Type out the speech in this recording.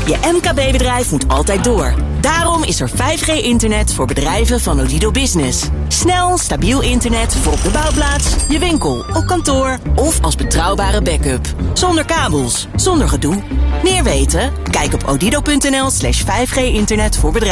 Je MKB-bedrijf moet altijd door. Daarom is er 5G-internet voor bedrijven van Odido Business. Snel, stabiel internet voor op de bouwplaats, je winkel, op kantoor of als betrouwbare backup. Zonder kabels, zonder gedoe. Meer weten? Kijk op odido.nl/5G-internet voor bedrijven.